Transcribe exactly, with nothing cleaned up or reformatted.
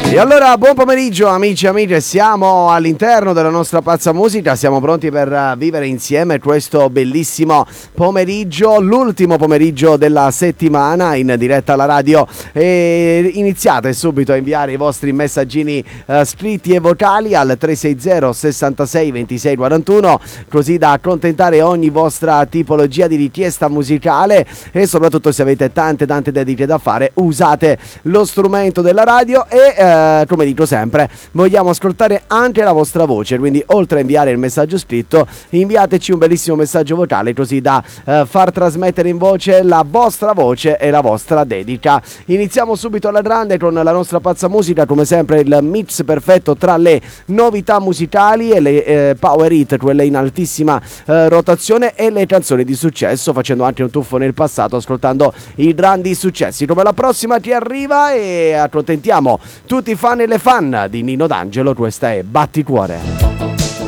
E allora buon pomeriggio amici e amiche, siamo all'interno della nostra Pazza Musica, siamo pronti per vivere insieme questo bellissimo pomeriggio, l'ultimo pomeriggio della settimana in diretta alla radio, e iniziate subito a inviare i vostri messaggini uh, scritti e vocali al tre sei zero sessantasei ventisei quarantuno, così da accontentare ogni vostra tipologia di richiesta musicale, e soprattutto se avete tante tante dediche da fare usate lo strumento della radio e uh, come dico sempre, vogliamo ascoltare anche la vostra voce, quindi oltre a inviare il messaggio scritto, inviateci un bellissimo messaggio vocale, così da eh, far trasmettere in voce la vostra voce e la vostra dedica. Iniziamo subito alla grande con la nostra Pazza Musica, come sempre il mix perfetto tra le novità musicali e le eh, power hit, quelle in altissima eh, rotazione, e le canzoni di successo, facendo anche un tuffo nel passato, ascoltando i grandi successi. Come la prossima che arriva, e accontentiamo tutti i fan e le fan di Nino D'Angelo, questa è Batticuore.